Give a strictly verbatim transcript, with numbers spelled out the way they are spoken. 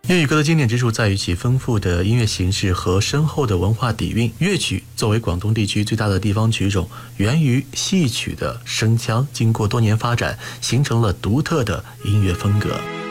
粤语歌的经典之处在于其丰富的音乐形式和深厚的文化底蕴。粤曲作为广东地区最大的地方曲种，源于戏曲的声腔，经过多年发展，形成了独特的音乐风格。